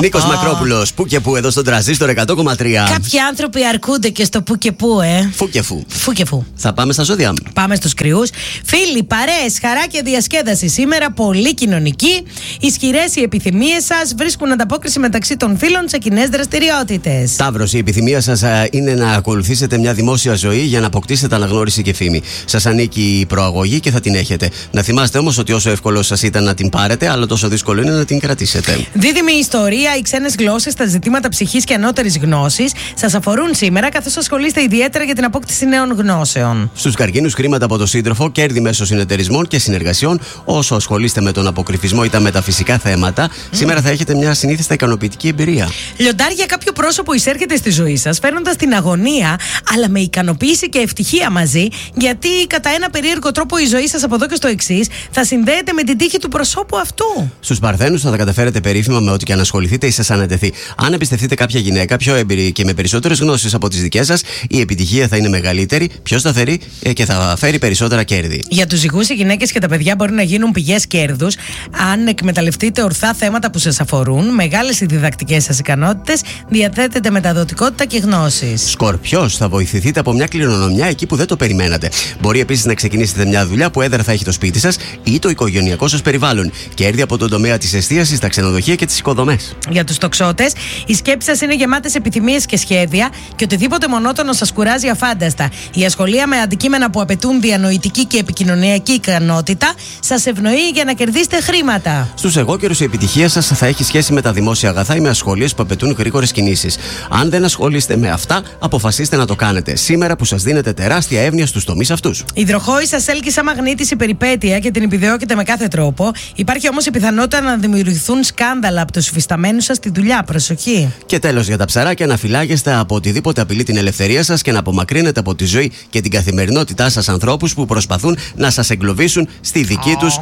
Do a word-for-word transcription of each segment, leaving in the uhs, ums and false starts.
Νίκος Μακρόπουλος, που και που εδώ στον Τρανζίστορ εκατό κόμμα τρία. Κάποιοι άνθρωποι αρκούνται και στο που και που, ε. Φου και φου. Φου και φου. Θα πάμε στα ζώδια. Πάμε στους κρυούς. Φίλοι, παρέες, χαρά και διασκέδαση. Σήμερα πολύ κοινωνική. Ισχυρές οι επιθυμίες σας βρίσκουν ανταπόκριση μεταξύ των φίλων σε κοινές δραστηριότητες. Ταύρος, η επιθυμία σας είναι να ακολουθήσετε μια δημόσια ζωή για να αποκτήσετε αναγνώριση και φήμη. Σας ανήκει η προαγωγή και θα την έχετε. Να θυμάστε όμως ότι όσο εύκολο σας ήταν να την πάρετε, αλλά τόσο δύσκολο είναι να την κρατήσετε. Δίδυμη ιστορία, οι ξένες γλώσσες, τα ζητήματα ψυχής και ανώτερης γνώσης σας αφορούν σήμερα, καθώς ασχολείστε ιδιαίτερα για την απόκτηση νέων γνώσεων. Στους καρκίνους, χρήματα από το σύντροφο, κέρδη μέσω συνεταιρισμών και συνεργασιών. Όσο ασχολείστε με τον αποκρυφισμό ή τα μεταφυσικά θέματα, mm. σήμερα θα έχετε μια συνήθιστα ικανοποιητική εμπειρία. Λιοντάρια, κάποιο πρόσωπο εισέρχεται στη ζωή σας, φέρνοντας την αγωνία, αλλά με ικανοποίηση και ευτυχία μαζί, γιατί κατά ένα περίεργο τρόπο η ζωή σας από εδώ και στο εξής θα συνδέεται με την τύχη του προσώπου αυτού. Στους Παρθένους, θα τα καταφέρετε περίφημα με ό,τι και αν ασχοληθείτε ή σας ανατεθεί. Αν εμπιστευτείτε κάποια γυναίκα πιο έμπειρη και με περισσότερες γνώσεις από τις δικές σας, η επιτυχία θα είναι μεγαλύτερη, πιο σταθερή και θα φέρει περισσότερα κέρδη. Για τους ζυγούς, οι γυναίκες και τα παιδιά μπορεί να γίνουν πηγές κέρδους αν εκμεταλλευτείτε ορθά θέματα που σας αφορούν, μεγάλες οι διδακτικές σας ικανότητες, διαθέτετε μεταδοτικότητα και γνώσεις. Σκορπιός, θα βοηθηθείτε από μια κληρονομιά εκεί που δεν το περιμένατε. Μπορεί επίσης να ξεκινήσετε μια δουλειά που έδρα θα έχει το σπίτι σας ή το οικογενειακό σας περιβάλλον. Κέρδη από τον τομέα της εστίασης, τα ξενοδοχεία και τις οικοδομές. Για τους τοξότες, οι σκέψεις σας είναι γεμάτες επιθυμίες και σχέδια και οτιδήποτε μονότονο σας κουράζει αφάνταστα. Η ασχολία με αντικείμενα που απαιτούν διανοητική και επικοινωνιακή ικανότητα σας ευνοεί για να κερδίσετε χρήματα. Στους εγώκερους, η επιτυχία σας θα έχει σχέση με τα δημόσια αγαθά ή με ασχολίες που απαιτούν γρήγορες κινήσεις. Αν δεν ασχολείστε με αυτά, αποφασίστε να το κάνετε σήμερα που σας δίνετε τεράστια εύνοια στους τομείς αυτούς. Υδροχόη, σας έλκει σαν μαγνήτης η περιπέτεια και την επιδιώκετε με κάθε τρόπο. Υπάρχει όμως η πιθανότητα να δημιουργηθούν σκάνδαλα από τους υφισταμένους σας στη δουλειά. Προσοχή. Και τέλος, για τα ψαράκια, να φυλάγεστε από οτιδήποτε απειλεί την ελευθερία σας και να απομακρύνετε από τη ζωή και την καθημερινότητά σας ανθρώπους που προσπαθούν να σας εγκλωβίσουν στη δική oh. τους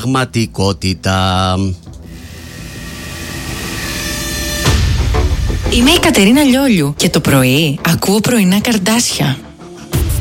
πραγματικότητα. Είμαι η Κατερίνα Λιόλιου και το πρωί ακούω πρωινά Καρντάσια.